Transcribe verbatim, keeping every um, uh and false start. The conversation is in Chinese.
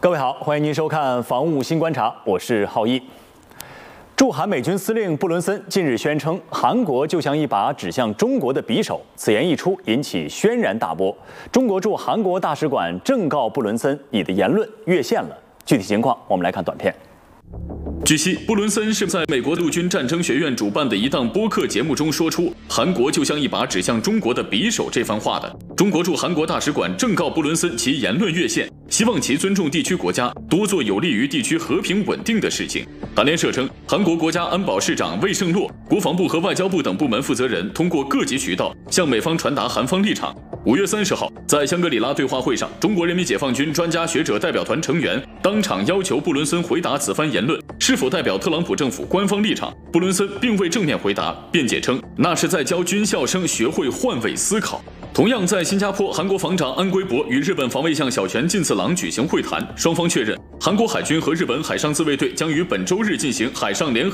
各位好，欢迎您收看《防务新观察》，我是浩一。驻韩美军司令布伦森近日宣称，韩国就像一把指向中国的匕首。此言一出，引起轩然大波。中国驻韩国大使馆正告布伦森，你的言论越线了。具体情况，我们来看短片。 据悉，布伦森是在美国陆军战争学院主办的一档播客节目中说出“韩国就像一把指向中国的匕首”这番话的。中国驻韩国大使馆正告布伦森其言论越线，希望其尊重地区国家，多做有利于地区和平稳定的事情。韩联社称，韩国国家安保市长魏胜洛、国防部和外交部等部门负责人通过各级渠道向美方传达韩方立场。五月三十号，在香格里拉对话会上，中国人民解放军专家学者代表团成员当场要求布伦森回答此番言论 是否代表特朗普政府官方立场？布伦森并未正面回答，辩解称那是在教军校生学会换位思考。同样在新加坡，韩国防长安圭博与日本防卫相小泉进次郎举行会谈，双方确认韩国海军和日本海上自卫队将于本周日进行海上联合